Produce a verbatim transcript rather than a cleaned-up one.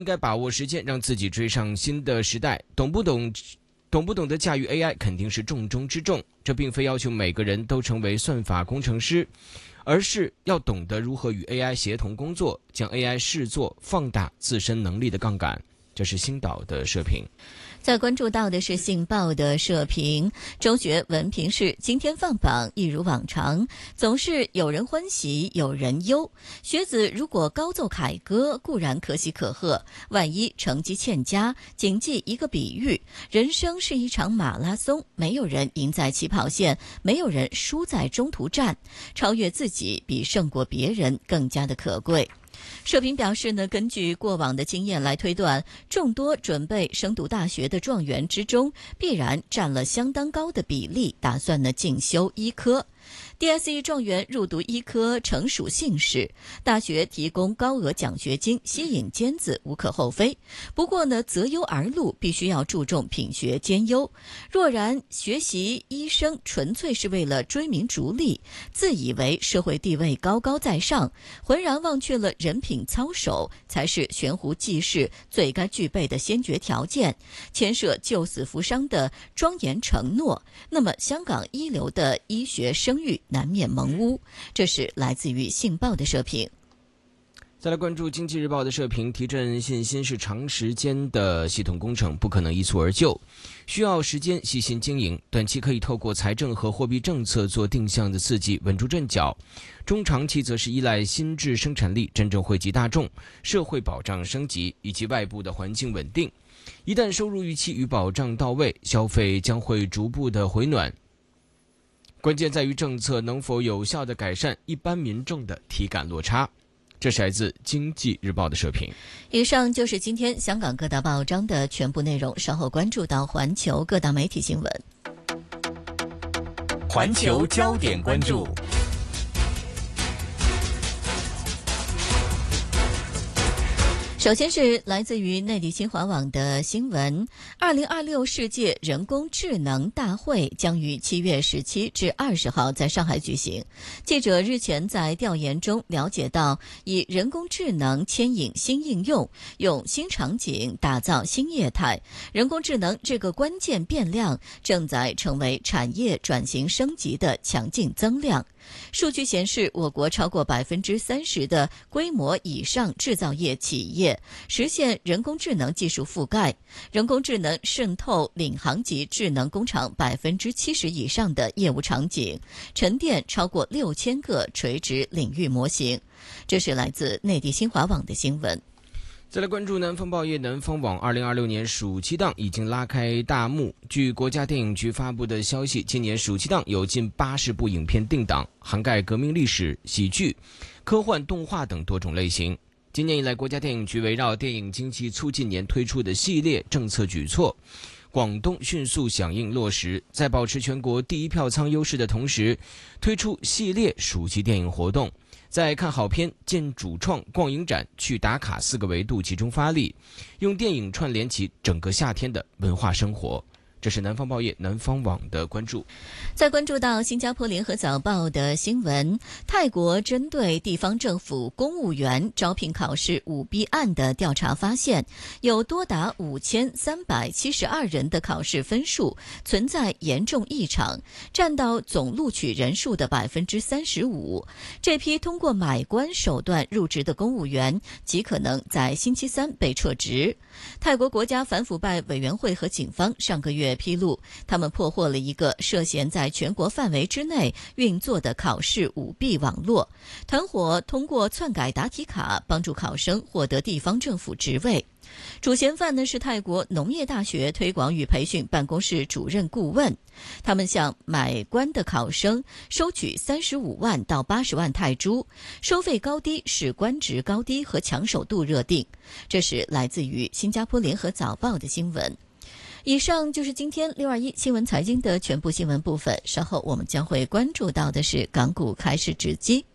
应该把握时间，让自己追上新的时代。懂不懂懂不懂得驾驭 A I 肯定是重中之重，这并非要求每个人都成为算法工程师，而是要懂得如何与 A I 协同工作，将 A I 视作放大自身能力的杠杆。这是星岛的社评。 在关注到的是信报的社评，中学文凭试今天放榜，一如往常，总是有人欢喜有人忧。学子如果高奏凯歌，固然可喜可贺，万一成绩欠佳，谨记一个比喻，人生是一场马拉松，没有人赢在起跑线，没有人输在中途站，超越自己比胜过别人更加的可贵。社评表示呢，根据过往的经验来推断，众多准备升读大学的状元之中，必然占了相当高的比例，打算呢进修医科。D S E 状元入读医科诚属幸事，大学提供高额奖学金吸引尖子无可厚非。不过呢，择优而录必须要注重品学兼优。若然学习医生纯粹是为了追名逐利，自以为社会地位高高在上，浑然忘却了人品操守才是悬壶济世最该具备的先决条件，牵涉救死扶伤的庄严承诺，那么香港一流的医学声誉难免蒙污。这是来自于信报的社评。 再来关注经济日报的社评，提振信心是长时间的系统工程，不可能一蹴而就，需要时间细心经营。短期可以透过财政和货币政策做定向的刺激，稳住阵脚；中长期则是依赖新质生产力，真正惠及大众，社会保障升级以及外部的环境稳定。一旦收入预期与保障到位，消费将会逐步的回暖。关键在于政策能否有效地改善一般民众的体感落差。这是来自经济日报的社评。 以上就是今天香港各大报章的全部内容，稍后关注到环球各大媒体新闻。 环球焦点关注。 首先是来自于内地新华网的新闻，二零二六世界人工智能大会将于七月十七至二十号在上海举行。记者日前在调研中了解到，以人工智能牵引新应用，用新场景打造新业态，人工智能这个关键变量正在成为产业转型升级的强劲增量。数据显示，我国超过百分之三十的规模以上制造业企业实现人工智能技术覆盖，人工智能渗透领航级智能工厂百分之七十以上的业务场景，沉淀超过六千个垂直领域模型。这是来自内地新华网的新闻。 再来关注南方报业南方网二零二六年暑期档已经拉开大幕。据国家电影局发布的消息，今年暑期档有近八十部影片定档，涵盖革命历史、喜剧、科幻、动画等多种类型。今年以来，国家电影局围绕电影经济促进年推出的系列政策举措，广东迅速响应落实，在保持全国第一票仓优势的同时，推出系列暑期电影活动，在看好片、见主创、逛影展、去打卡四个维度集中发力，用电影串联起整个夏天的文化生活。这是南方报业南方网的关注。 再关注到新加坡联合早报的新闻，泰国针对地方政府公务员招聘考试舞弊案的调查发现，有多达五千三百七十二人的考试分数存在严重异常，占到总录取人数的百分之三十五。这批通过买官手段入职的公务员极可能在星期三被撤职。泰国国家反腐败委员会和警方上个月披露，他们破获了一个涉嫌在全国范围之内运作的考试舞弊网络，团伙通过篡改答题卡帮助考生获得地方政府职位。主嫌犯呢是泰国农业大学推广与培训办公室主任顾问，他们向买官的考生收取三十五万到八十万泰铢，收费高低视官职高低和抢手度热定。这是来自于新加坡联合早报的新闻。以上就是今天六二一新闻财经的全部新闻部分，稍后我们将会关注到的是港股开市直击。